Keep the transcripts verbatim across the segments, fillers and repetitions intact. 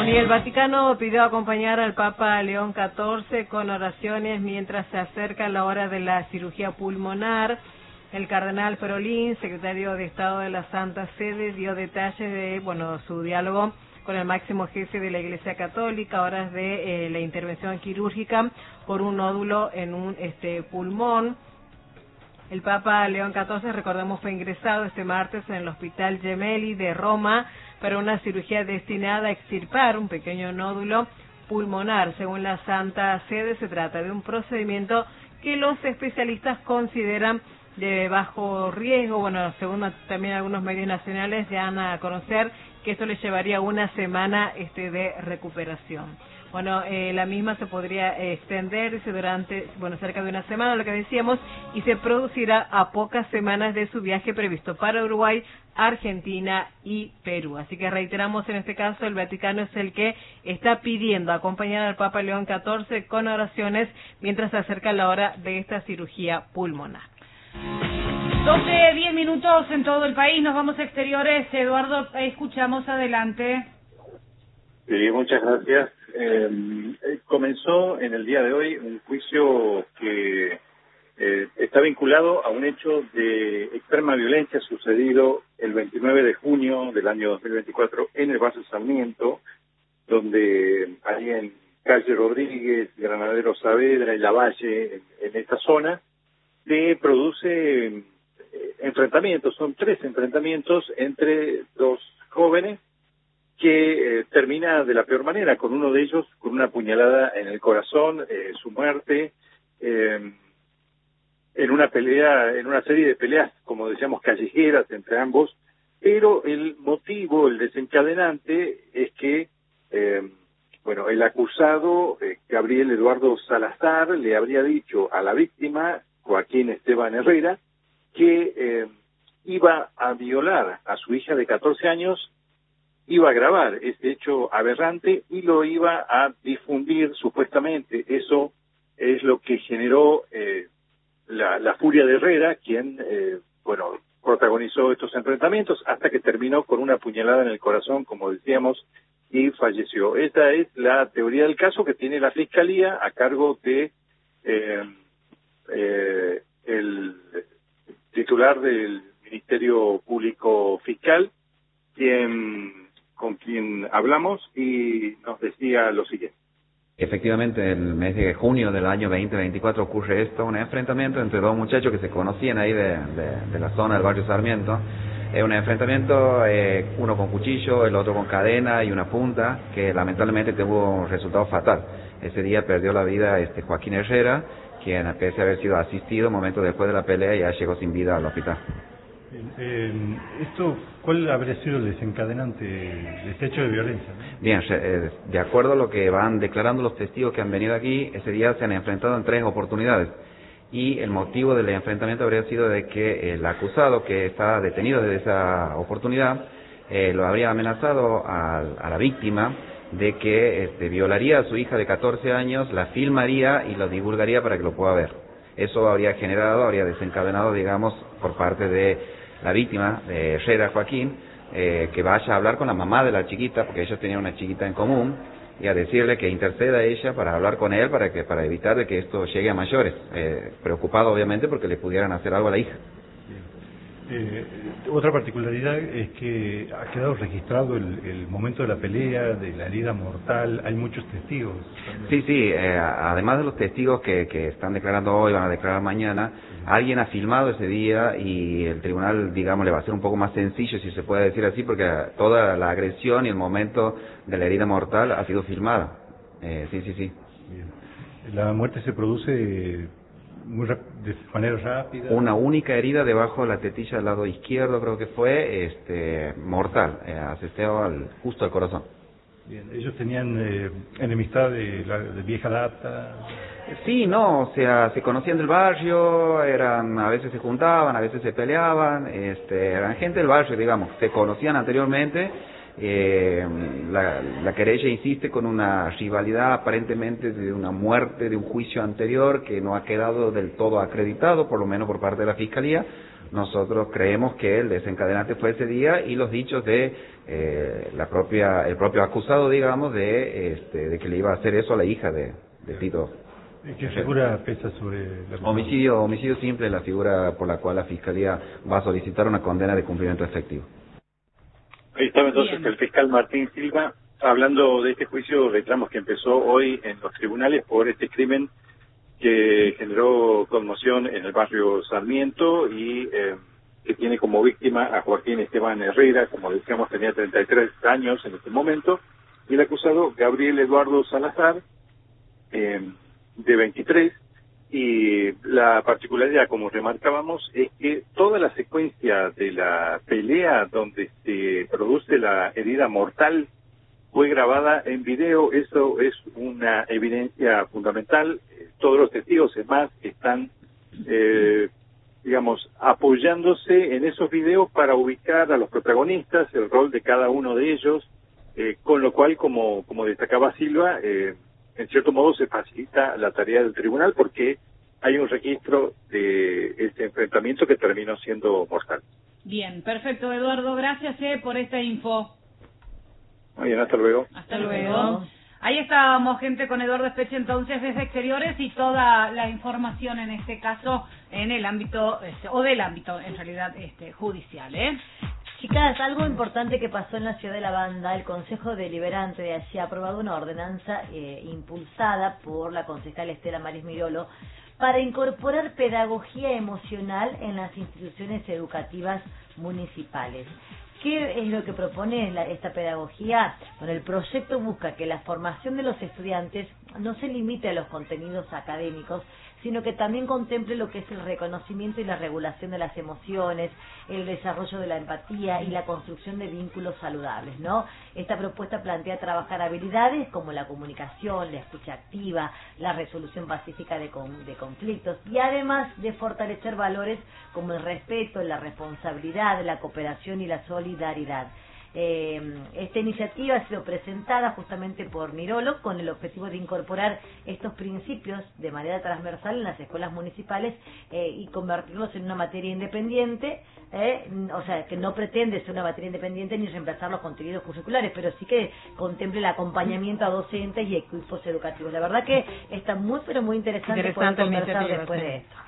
Bueno, y el Vaticano pidió acompañar al Papa León catorce con oraciones mientras se acerca la hora de la cirugía pulmonar. El cardenal Parolin, secretario de Estado de la Santa Sede, dio detalles de, bueno, su diálogo con el máximo jefe de la Iglesia Católica, horas de eh, la intervención quirúrgica por un nódulo en un este pulmón. El Papa León catorce, recordemos, fue ingresado este martes en el Hospital Gemelli de Roma para una cirugía destinada a extirpar un pequeño nódulo pulmonar. Según la Santa Sede, se trata de un procedimiento que los especialistas consideran de bajo riesgo. Bueno, según también algunos medios nacionales ya dan a conocer que esto le llevaría una semana este de recuperación. Bueno, eh, la misma se podría eh, extender durante, bueno, cerca de una semana, lo que decíamos, y se producirá a pocas semanas de su viaje previsto para Uruguay, Argentina y Perú. Así que reiteramos, en este caso, el Vaticano es el que está pidiendo acompañar al Papa León catorce con oraciones mientras se acerca la hora de esta cirugía pulmonar. doce, diez minutos en todo el país, nos vamos a exteriores. Eduardo, escuchamos, adelante. Sí, muchas gracias. Eh, comenzó en el día de hoy un juicio que eh, está vinculado a un hecho de extrema violencia sucedido el veintinueve de junio del año dos mil veinticuatro en el barrio Sarmiento, donde ahí en calle Rodríguez, Granadero Saavedra y Lavalle, en, en esta zona, se produce eh, enfrentamientos, son tres enfrentamientos entre dos jóvenes que eh, termina de la peor manera, con uno de ellos con una puñalada en el corazón, eh, su muerte, eh, en una pelea, en una serie de peleas, como decíamos, callejeras entre ambos, pero el motivo, el desencadenante, es que, eh, bueno, el acusado, eh, Gabriel Eduardo Salazar, le habría dicho a la víctima, Joaquín Esteban Herrera, que eh, iba a violar a su hija de catorce años, iba a grabar este hecho aberrante y lo iba a difundir supuestamente. Eso es lo que generó eh, la, la furia de Herrera, quien, eh, bueno, protagonizó estos enfrentamientos hasta que terminó con una puñalada en el corazón, como decíamos, y falleció. Esta es la teoría del caso que tiene la Fiscalía a cargo de eh, eh, el titular del Ministerio Público Fiscal, quien con quien hablamos y nos decía lo siguiente. Efectivamente, el mes de junio del año veinte veinticuatro ocurre esto, un enfrentamiento entre dos muchachos que se conocían ahí de, de, de la zona del barrio Sarmiento. Es un enfrentamiento, eh, uno con cuchillo, el otro con cadena y una punta, que lamentablemente tuvo un resultado fatal. Ese día perdió la vida este Joaquín Herrera, quien, pese a haber sido asistido, momentos después de la pelea, ya llegó sin vida al hospital. Eh, esto, ¿cuál habría sido el desencadenante de este hecho de violencia? Bien, eh, de acuerdo a lo que van declarando los testigos que han venido aquí, ese día se han enfrentado en tres oportunidades y el motivo del enfrentamiento habría sido de que el acusado, que está detenido desde esa oportunidad, eh, lo habría amenazado a, a la víctima de que este, violaría a su hija de catorce años, la filmaría y lo divulgaría para que lo pueda ver. Eso habría generado, habría desencadenado, digamos, por parte de la víctima, de Herrera Joaquín, eh, que vaya a hablar con la mamá de la chiquita, porque ellos tenían una chiquita en común, y a decirle que interceda a ella para hablar con él, para que para evitar de que esto llegue a mayores, eh, preocupado obviamente porque le pudieran hacer algo a la hija. Eh, otra particularidad es que ha quedado registrado el, el momento de la pelea, de la herida mortal, hay muchos testigos. Sí, sí, eh, además de los testigos que, que están declarando hoy, van a declarar mañana, alguien ha filmado ese día y el tribunal, digamos, le va a ser un poco más sencillo, si se puede decir así, porque toda la agresión y el momento de la herida mortal ha sido filmada. Eh, sí, sí, sí. Bien. La muerte se produce muy de manera rápida. Una única herida debajo de la tetilla del lado izquierdo, creo que fue, este, mortal, eh, asestado al, justo al corazón. Bien. Ellos tenían eh, enemistad de, la, de vieja data. Sí, no, o sea, se conocían del barrio, eran, a veces se juntaban, a veces se peleaban, este, eran gente del barrio, digamos, se conocían anteriormente. Eh, la, la querella insiste con una rivalidad aparentemente de una muerte de un juicio anterior que no ha quedado del todo acreditado, por lo menos por parte de la Fiscalía, nosotros creemos que el desencadenante fue ese día y los dichos de eh, la propia, el propio acusado, digamos, de, este, de que le iba a hacer eso a la hija de, de Tito. ¿Qué figura pesa sobre la homicidio? Homicidio simple, la figura por la cual la Fiscalía va a solicitar una condena de cumplimiento efectivo. Ahí estaba entonces Bien. el fiscal Martín Silva hablando de este juicio de reclamos que empezó hoy en los tribunales por este crimen que generó conmoción en el barrio Sarmiento y eh, que tiene como víctima a Joaquín Esteban Herrera, como decíamos tenía treinta y tres años en este momento, y el acusado Gabriel Eduardo Salazar, eh, de veintitrés, y la particularidad, como remarcábamos, es que toda la secuencia de la pelea donde se produce la herida mortal fue grabada en video. Eso es una evidencia fundamental. Todos los testigos, además, están, eh, digamos, apoyándose en esos videos para ubicar a los protagonistas, el rol de cada uno de ellos, eh, con lo cual, como, como destacaba Silva, eh, en cierto modo se facilita la tarea del tribunal porque hay un registro de este enfrentamiento que terminó siendo mortal. Bien, perfecto, Eduardo, gracias eh, por esta info. Muy bien, hasta luego. Hasta luego. Ahí estábamos, gente, con Eduardo Espeche, entonces, desde Exteriores, y toda la información, en este caso, en el ámbito, este, o del ámbito, en realidad, este judicial, ¿eh? Chicas, algo importante que pasó en la ciudad de La Banda, el Consejo Deliberante de allí ha aprobado una ordenanza eh, impulsada por la concejal Estela Maris Mirolo para incorporar pedagogía emocional en las instituciones educativas municipales. ¿Qué es lo que propone la, esta pedagogía? Bueno, el proyecto busca que la formación de los estudiantes no se limite a los contenidos académicos, sino que también contemple lo que es el reconocimiento y la regulación de las emociones, el desarrollo de la empatía y la construcción de vínculos saludables, ¿no? Esta propuesta plantea trabajar habilidades como la comunicación, la escucha activa, la resolución pacífica de, con, de conflictos y además de fortalecer valores como el respeto, la responsabilidad, la cooperación y la solidaridad. Eh, esta iniciativa ha sido presentada justamente por Mirolo con el objetivo de incorporar estos principios de manera transversal en las escuelas municipales eh, y convertirlos en una materia independiente, eh, o sea, que no pretende ser una materia independiente ni reemplazar los contenidos curriculares, pero sí que contemple el acompañamiento a docentes y equipos educativos. La verdad que está muy, pero muy interesante, interesante poder conversar después sí. de esto.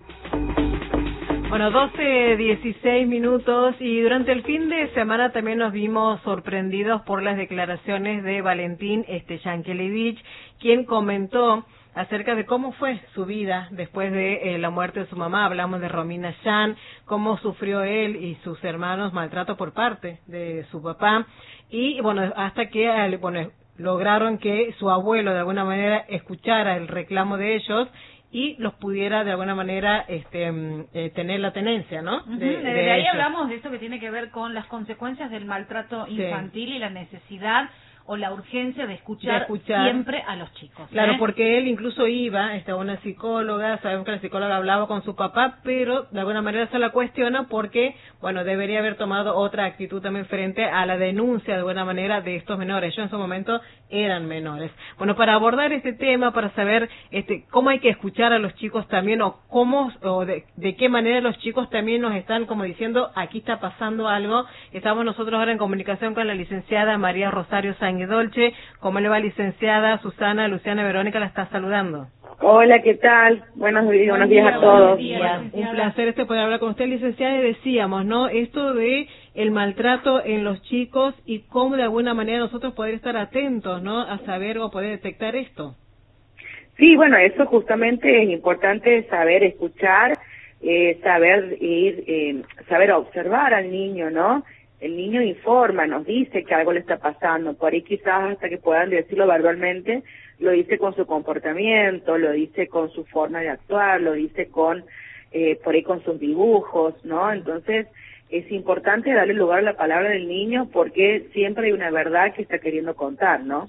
Bueno, doce, dieciséis minutos, y durante el fin de semana también nos vimos sorprendidos por las declaraciones de Valentín este, Yankelevich, quien comentó acerca de cómo fue su vida después de eh, la muerte de su mamá. Hablamos de Romina Yan, cómo sufrió él y sus hermanos maltrato por parte de su papá, y bueno, hasta que bueno, lograron que su abuelo de alguna manera escuchara el reclamo de ellos y los pudiera de alguna manera este, eh, tener la tenencia, ¿no? Uh-huh. De, de, de, de ahí ellos. Hablamos de esto que tiene que ver con las consecuencias del maltrato infantil sí. y la necesidad o la urgencia de escuchar, de escuchar siempre a los chicos. Claro, ¿eh? porque él incluso iba, estaba una psicóloga, sabemos que la psicóloga hablaba con su papá, pero de alguna manera se la cuestiona porque, bueno, debería haber tomado otra actitud también frente a la denuncia de alguna manera de estos menores. Ellos en su momento eran menores. Bueno, para abordar este tema, para saber este cómo hay que escuchar a los chicos también, o cómo, o de, de qué manera los chicos también nos están como diciendo, aquí está pasando algo, estamos nosotros ahora en comunicación con la licenciada María Rosario Sánchez Dolce. ¿Cómo le va, licenciada? Susana, Luciana, Verónica la está saludando. Hola, ¿qué tal? Buenos días, buenos días a todos. Días, un placer este poder hablar con usted, licenciada, y decíamos, ¿no? Esto de el maltrato en los chicos y cómo de alguna manera nosotros poder estar atentos, ¿no? A saber o poder detectar esto. Sí, bueno, eso justamente es importante saber escuchar, eh, saber ir, eh, saber observar al niño, ¿no? El niño informa, nos dice que algo le está pasando, por ahí quizás hasta que puedan decirlo verbalmente, lo dice con su comportamiento, lo dice con su forma de actuar, lo dice con, eh, por ahí con sus dibujos, ¿no? Entonces, es importante darle lugar a la palabra del niño porque siempre hay una verdad que está queriendo contar, ¿no?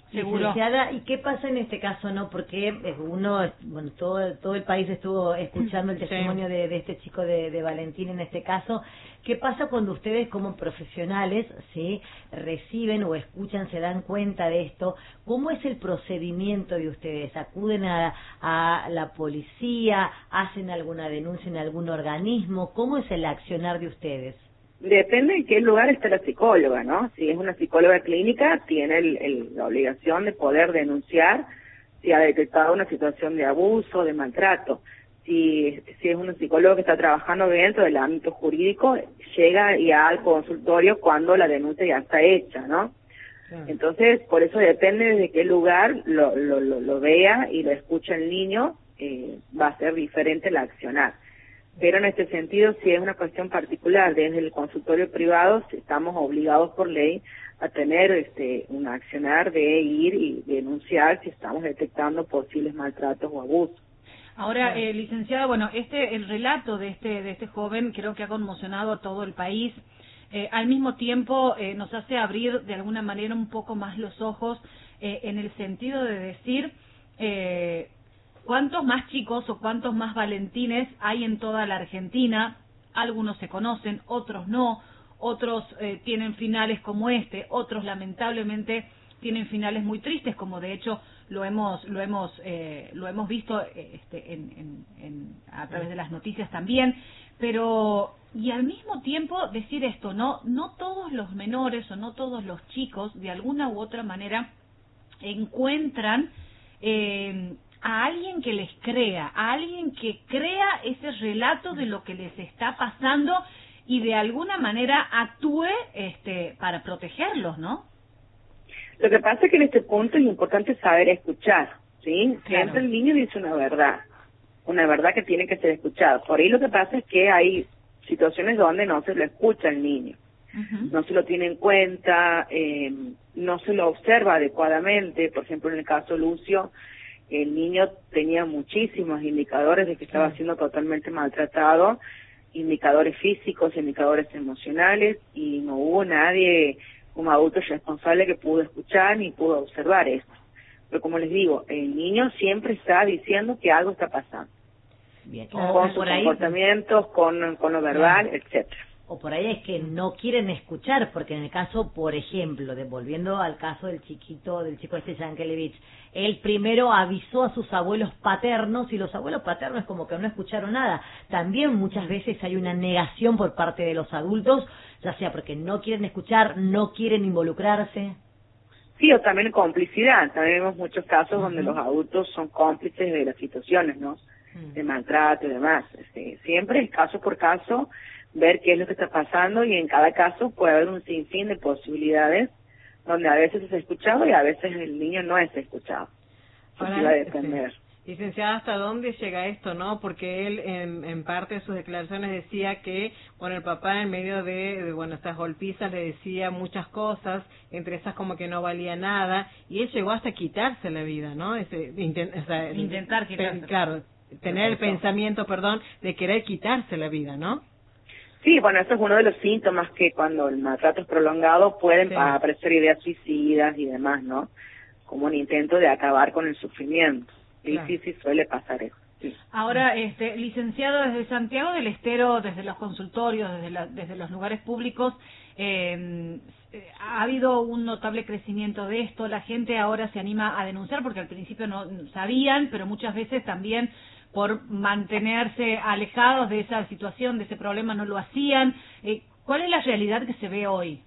Seguro. Licenciada, ¿y qué pasa en este caso, no? Porque uno, bueno, todo todo el país estuvo escuchando el testimonio sí. de, de este chico de, de Valentín en este caso. ¿Qué pasa cuando ustedes como profesionales, sí, reciben o escuchan, se dan cuenta de esto? ¿Cómo es el procedimiento de ustedes? ¿Acuden a, a la policía? ¿Hacen alguna denuncia en algún organismo? ¿Cómo es el accionar de ustedes? Depende en qué lugar está la psicóloga, ¿no? Si es una psicóloga clínica, tiene el, el, la obligación de poder denunciar si ha detectado una situación de abuso, de maltrato. Si, si es un psicólogo que está trabajando dentro del ámbito jurídico, llega ya al consultorio cuando la denuncia ya está hecha, ¿no? Sí. Entonces, por eso depende de qué lugar lo, lo, lo, lo vea y lo escucha el niño, eh, va a ser diferente la accionar. Pero en este sentido, si es una cuestión particular desde el consultorio privado, estamos obligados por ley a tener este un accionar de ir y denunciar si estamos detectando posibles maltratos o abusos. Ahora, eh, licenciada, bueno, este el relato de este de este joven creo que ha conmocionado a todo el país. Eh, al mismo tiempo, eh, nos hace abrir de alguna manera un poco más los ojos eh, en el sentido de decir eh, cuántos más chicos o cuántos más Valentines hay en toda la Argentina. Algunos se conocen, otros no, otros eh, tienen finales como este, otros lamentablemente tienen finales muy tristes, como de hecho lo hemos lo hemos eh, lo hemos visto eh, este, en, en, en, a través de las noticias también. Pero y al mismo tiempo decir esto, no no todos los menores o no todos los chicos de alguna u otra manera encuentran eh, a alguien que les crea, a alguien que crea ese relato de lo que les está pasando y de alguna manera actúe este para protegerlos, ¿no? Lo que pasa es que en este punto es importante saber escuchar, ¿sí? Claro. Siempre el niño dice una verdad, una verdad que tiene que ser escuchada. Por ahí lo que pasa es que hay situaciones donde no se lo escucha al niño, uh-huh. no se lo tiene en cuenta, eh, no se lo observa adecuadamente. Por ejemplo, en el caso de Lucio, el niño tenía muchísimos indicadores de que estaba siendo totalmente maltratado, indicadores físicos, indicadores emocionales, y no hubo nadie como adulto responsable que pudo escuchar ni pudo observar esto. Pero como les digo, el niño siempre está diciendo que algo está pasando. Bien, claro, con sus comportamientos, con, con lo verbal, claro. etcétera. O por ahí es que no quieren escuchar, porque en el caso, por ejemplo, de volviendo al caso del chiquito, del chico este Yankelevich, él primero avisó a sus abuelos paternos y los abuelos paternos como que no escucharon nada. También muchas veces hay una negación por parte de los adultos, ya sea porque no quieren escuchar, no quieren involucrarse. Sí, o también complicidad. También vemos muchos casos uh-huh. donde los adultos son cómplices de las situaciones, ¿no? Uh-huh. De maltrato y demás. Este, siempre es caso por caso, ver qué es lo que está pasando, y en cada caso puede haber un sinfín de posibilidades donde a veces es escuchado y a veces el niño no es escuchado. Ahora, va a depender. Sí. Licenciada, ¿hasta dónde llega esto, no? Porque él, en, en parte de sus declaraciones, decía que, bueno, el papá en medio de, de, bueno, estas golpizas le decía muchas cosas, entre esas como que no valía nada, y él llegó hasta quitarse la vida, ¿no? Ese, intent, o sea, Intentar quitarse. Pe, claro, tener el pensamiento, perdón, de querer quitarse la vida, ¿no? Sí, bueno, eso es uno de los síntomas que cuando el maltrato es prolongado pueden sí. aparecer ideas suicidas y demás, ¿no? Como un intento de acabar con el sufrimiento. Sí, claro. sí, sí, suele pasar eso. Sí. Ahora, este, licenciado, desde Santiago del Estero, desde los consultorios, desde, la, desde los lugares públicos, eh, ha habido un notable crecimiento de esto. La gente ahora se anima a denunciar porque al principio no sabían, pero muchas veces también por mantenerse alejados de esa situación, de ese problema, no lo hacían. Eh, ¿Cuál es la realidad que se ve hoy?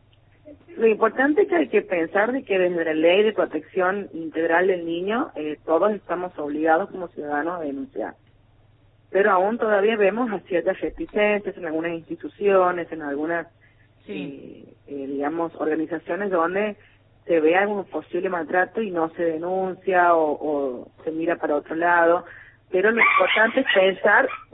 Lo importante es que hay que pensar de que desde la Ley de Protección Integral del Niño eh, todos estamos obligados como ciudadanos a denunciar. Pero aún todavía vemos a ciertas reticencias en algunas instituciones, en algunas, sí. eh, eh, digamos, organizaciones donde se ve algún posible maltrato y no se denuncia o, o se mira para otro lado. Pero lo importante es pensar